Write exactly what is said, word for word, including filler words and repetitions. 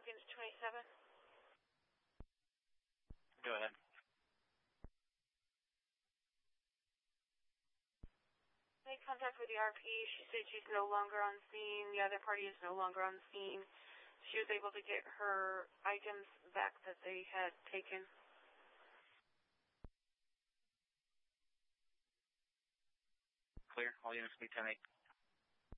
unit twenty-seven. Go ahead. Made contact with the R P. She said she's no longer on scene. The other party is no longer on scene. She was able to get her items back that they had taken. Clear. All units be ten eight.